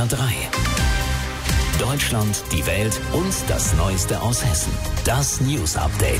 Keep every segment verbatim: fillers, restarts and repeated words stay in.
R drei. Deutschland, die Welt und das Neueste aus Hessen. Das News Update.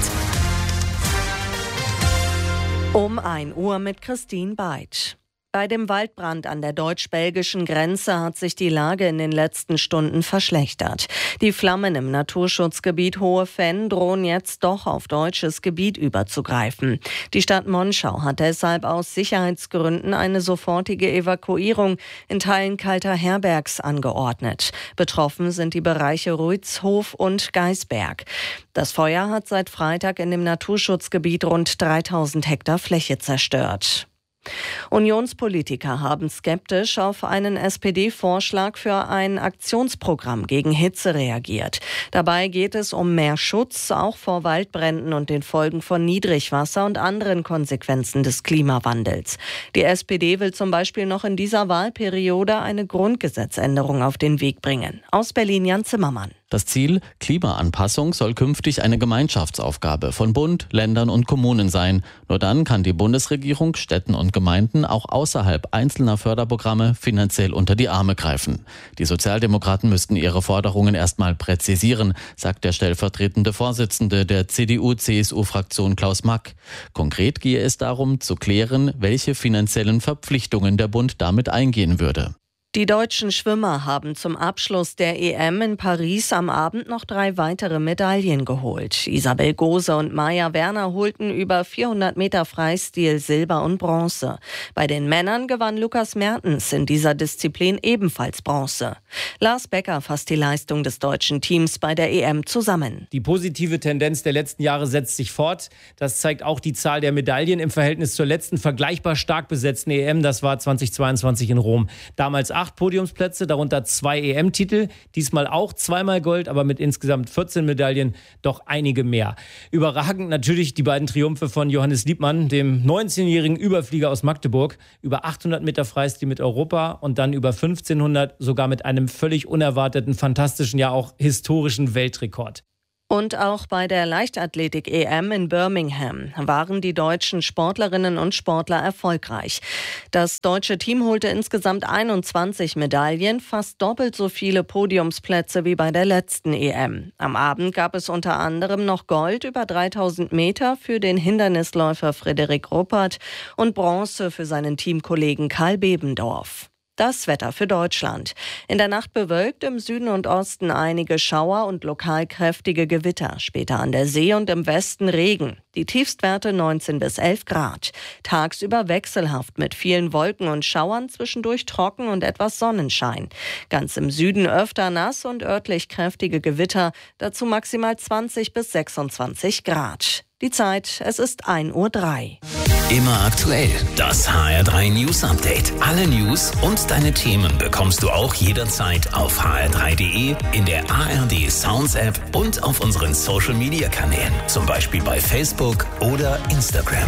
Um ein Uhr mit Christine Beitsch. Bei dem Waldbrand an der deutsch-belgischen Grenze hat sich die Lage in den letzten Stunden verschlechtert. Die Flammen im Naturschutzgebiet Hohe Venn drohen jetzt doch auf deutsches Gebiet überzugreifen. Die Stadt Monschau hat deshalb aus Sicherheitsgründen eine sofortige Evakuierung in Teilen Kalter Herbergs angeordnet. Betroffen sind die Bereiche Ruitzhof und Geisberg. Das Feuer hat seit Freitag in dem Naturschutzgebiet rund dreitausend Hektar Fläche zerstört. Unionspolitiker haben skeptisch auf einen S P D-Vorschlag für ein Aktionsprogramm gegen Hitze reagiert. Dabei geht es um mehr Schutz, auch vor Waldbränden und den Folgen von Niedrigwasser und anderen Konsequenzen des Klimawandels. Die S P D will zum Beispiel noch in dieser Wahlperiode eine Grundgesetzänderung auf den Weg bringen. Aus Berlin Jan Zimmermann. Das Ziel, Klimaanpassung, soll künftig eine Gemeinschaftsaufgabe von Bund, Ländern und Kommunen sein. Nur dann kann die Bundesregierung Städten und Gemeinden auch außerhalb einzelner Förderprogramme finanziell unter die Arme greifen. Die Sozialdemokraten müssten ihre Forderungen erstmal präzisieren, sagt der stellvertretende Vorsitzende der C D U C S U-Fraktion Klaus Mack. Konkret gehe es darum, zu klären, welche finanziellen Verpflichtungen der Bund damit eingehen würde. Die deutschen Schwimmer haben zum Abschluss der E M in Paris am Abend noch drei weitere Medaillen geholt. Isabel Gose und Maja Werner holten über vierhundert Meter Freistil Silber und Bronze. Bei den Männern gewann Lukas Mertens in dieser Disziplin ebenfalls Bronze. Lars Becker fasst die Leistung des deutschen Teams bei der E M zusammen. Die positive Tendenz der letzten Jahre setzt sich fort. Das zeigt auch die Zahl der Medaillen im Verhältnis zur letzten vergleichbar stark besetzten E M. Das war zweitausendzweiundzwanzig in Rom. Damals acht Podiumsplätze, darunter zwei E M-Titel, diesmal auch zweimal Gold, aber mit insgesamt vierzehn Medaillen doch einige mehr. Überragend natürlich die beiden Triumphe von Johannes Liebmann, dem neunzehnjährigen Überflieger aus Magdeburg, über achthundert Meter Freistil mit Europa und dann über fünfzehnhundert sogar mit einem völlig unerwarteten, fantastischen, ja auch historischen Weltrekord. Und auch bei der Leichtathletik-E M in Birmingham waren die deutschen Sportlerinnen und Sportler erfolgreich. Das deutsche Team holte insgesamt einundzwanzig Medaillen, fast doppelt so viele Podiumsplätze wie bei der letzten E M. Am Abend gab es unter anderem noch Gold über dreitausend Meter für den Hindernisläufer Frederik Ruppert und Bronze für seinen Teamkollegen Karl Bebendorf. Das Wetter für Deutschland. In der Nacht bewölkt, im Süden und Osten einige Schauer und lokal kräftige Gewitter. Später an der See und im Westen Regen. Die Tiefstwerte neunzehn bis elf Grad. Tagsüber wechselhaft mit vielen Wolken und Schauern, zwischendurch trocken und etwas Sonnenschein. Ganz im Süden öfter nass und örtlich kräftige Gewitter. Dazu maximal zwanzig bis sechsundzwanzig Grad. Die Zeit, es ist ein Uhr drei. Immer aktuell. Das H R drei News Update. Alle News und deine Themen bekommst du auch jederzeit auf h r drei punkt d e, in der A R D Sounds App und auf unseren Social Media Kanälen. Zum Beispiel bei Facebook oder Instagram.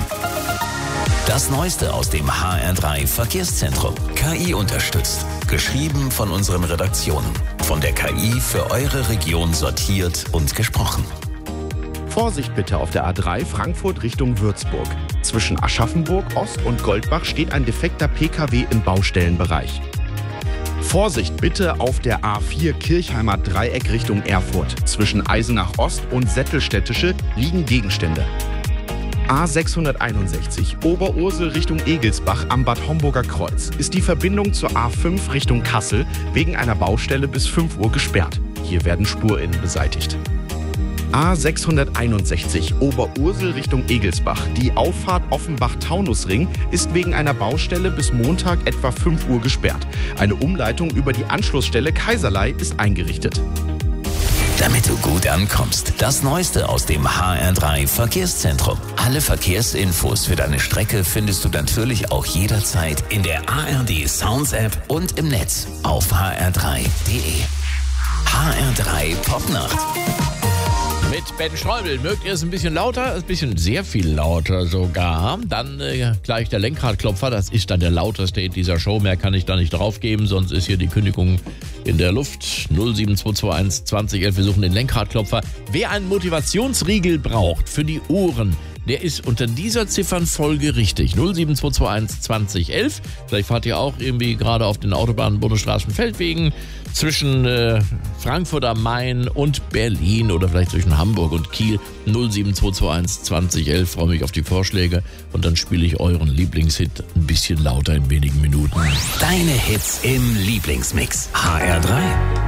Das Neueste aus dem H R drei Verkehrszentrum. K I unterstützt. Geschrieben von unseren Redaktionen. Von der K I für eure Region sortiert und gesprochen. Vorsicht bitte auf der A drei Frankfurt Richtung Würzburg. Zwischen Aschaffenburg Ost und Goldbach steht ein defekter P K W im Baustellenbereich. Vorsicht bitte auf der A vier Kirchheimer Dreieck Richtung Erfurt. Zwischen Eisenach Ost und Sättelstädtische liegen Gegenstände. A sechshunderteinundsechzig Oberursel Richtung Egelsbach am Bad Homburger Kreuz ist die Verbindung zur A fünf Richtung Kassel wegen einer Baustelle bis fünf Uhr gesperrt. Hier werden Spurinnen beseitigt. A sechshunderteinundsechzig Oberursel Richtung Egelsbach. Die Auffahrt Offenbach-Taunusring ist wegen einer Baustelle bis Montag etwa fünf Uhr gesperrt. Eine Umleitung über die Anschlussstelle Kaiserlei ist eingerichtet. Damit du gut ankommst, das Neueste aus dem H R drei Verkehrszentrum. Alle Verkehrsinfos für deine Strecke findest du natürlich auch jederzeit in der A R D Sounds App und im Netz auf h r drei punkt d e. H R drei Popnacht. Mit Ben Streubel. Mögt ihr es ein bisschen lauter? Ein bisschen sehr viel lauter sogar. Dann äh, gleich der Lenkradklopfer. Das ist dann der lauteste in dieser Show. Mehr kann ich da nicht drauf geben, sonst ist hier die Kündigung in der Luft. null sieben zwei zwei eins zwanzig elf. Wir suchen den Lenkradklopfer. Wer einen Motivationsriegel braucht für die Ohren, der ist unter dieser Ziffernfolge richtig. null sieben zwei zwei eins zwanzig elf. Vielleicht fahrt ihr auch irgendwie gerade auf den Autobahnen, Bundesstraßen, Feldwegen zwischen äh, Frankfurt am Main und Berlin oder vielleicht zwischen Hamburg und Kiel. null sieben zwei zwei eins zwanzig elf. Freue mich auf die Vorschläge und dann spiele ich euren Lieblingshit ein bisschen lauter in wenigen Minuten. Deine Hits im Lieblingsmix. H R drei.